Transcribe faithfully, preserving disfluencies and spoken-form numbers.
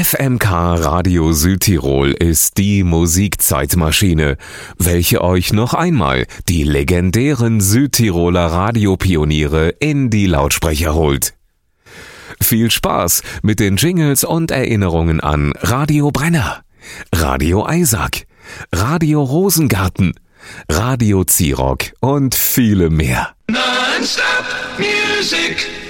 F M K Radio Südtirol ist die Musikzeitmaschine, welche euch noch einmal die legendären Südtiroler Radiopioniere in die Lautsprecher holt. Viel Spaß mit den Jingles und Erinnerungen an Radio Brenner, Radio Eisack, Radio Rosengarten, Radio Zirock und viele mehr. Non-Stop Music.